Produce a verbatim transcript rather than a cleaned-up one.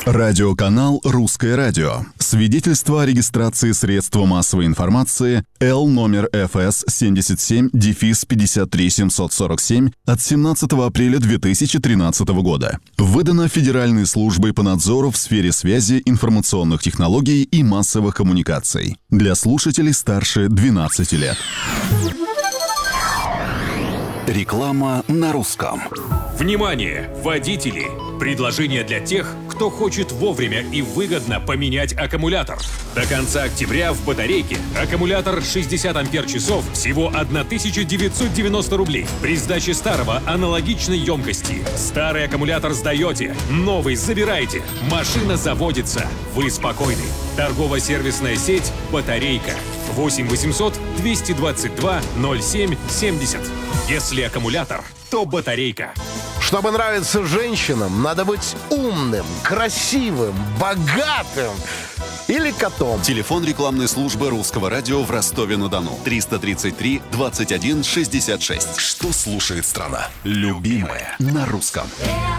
Радиоканал «Русское радио». Свидетельство о регистрации средства массовой информации Л номер эф эс семьдесят семь пятьдесят три семьсот сорок семь от семнадцатого апреля две тысячи тринадцатого года. Выдано Федеральной службой по надзору в сфере связи, информационных технологий и массовых коммуникаций. Для слушателей старше двенадцати лет. Реклама на русском. Внимание, водители! Предложение для тех, кто хочет вовремя и выгодно поменять аккумулятор. До конца октября в батарейке аккумулятор шестьдесят ампер-часов всего тысяча девятьсот девяносто рублей. При сдаче старого аналогичной емкости. Старый аккумулятор сдаете, новый забираете. Машина заводится. Вы спокойны. Торгово-сервисная сеть «Батарейка». восемь восемьсот двести двадцать два ноль семь семьдесят. Если аккумулятор, то батарейка. Чтобы нравиться женщинам, надо быть умным, красивым, богатым или котом. Телефон рекламной службы Русского радио в Ростове-на-Дону. триста тридцать три двадцать один шестьдесят шесть. Что слушает страна? Любимое на русском.